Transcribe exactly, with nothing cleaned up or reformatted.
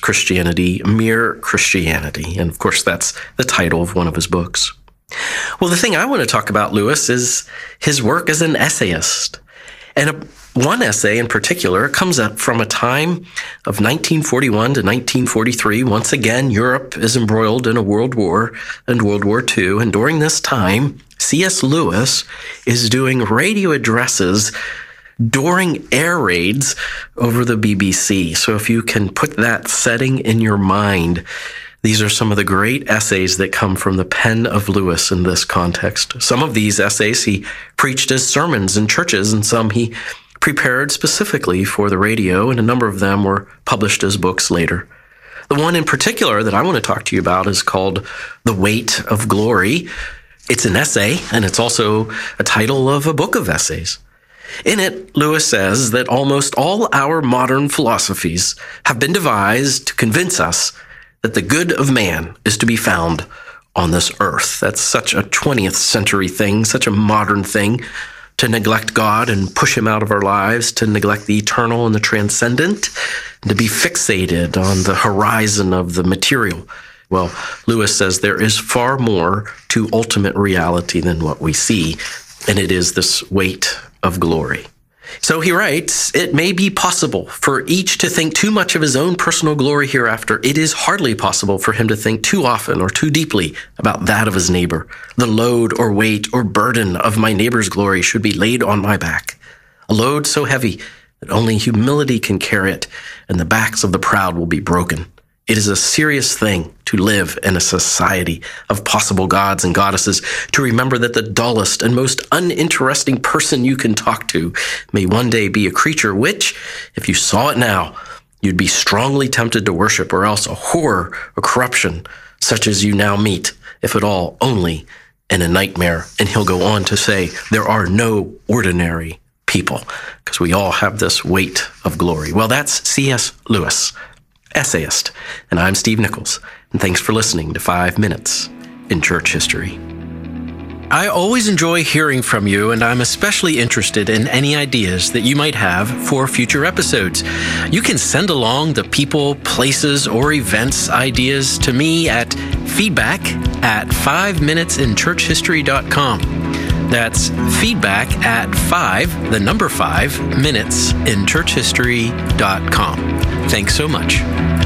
Christianity, Mere Christianity. And of course, that's the title of one of his books. Well, the thing I want to talk about Lewis is his work as an essayist. And a, one essay in particular comes up from a time of nineteen forty-one to nineteen forty-three. Once again, Europe is embroiled in a world war and World War Two. And during this time, C S. Lewis is doing radio addresses during air raids over the B B C. So if you can put that setting in your mind, these are some of the great essays that come from the pen of Lewis in this context. Some of these essays he preached as sermons in churches, and some he prepared specifically for the radio, and a number of them were published as books later. The one in particular that I want to talk to you about is called The Weight of Glory. It's an essay, and it's also a title of a book of essays. In it, Lewis says that almost all our modern philosophies have been devised to convince us that the good of man is to be found on this earth. That's such a twentieth century thing, such a modern thing, to neglect God and push him out of our lives, to neglect the eternal and the transcendent, and to be fixated on the horizon of the material. Well, Lewis says there is far more to ultimate reality than what we see, and it is this weight of glory. So he writes, it may be possible for each to think too much of his own personal glory hereafter. It is hardly possible for him to think too often or too deeply about that of his neighbor. The load or weight or burden of my neighbor's glory should be laid on my back, a load so heavy that only humility can carry it, and the backs of the proud will be broken. It is a serious thing to live in a society of possible gods and goddesses, to remember that the dullest and most uninteresting person you can talk to may one day be a creature which, if you saw it now, you'd be strongly tempted to worship, or else a horror or corruption such as you now meet, if at all, only in a nightmare. And he'll go on to say, there are no ordinary people, because we all have this weight of glory. Well, that's C S. Lewis, essayist, and I'm Steve Nichols, and thanks for listening to Five Minutes in Church History. I always enjoy hearing from you, and I'm especially interested in any ideas that you might have for future episodes. You can send along the people, places, or events ideas to me at feedback at five minutes in church history dot com. That's feedback at five, the number five, minutes in church history dot com. Thanks so much.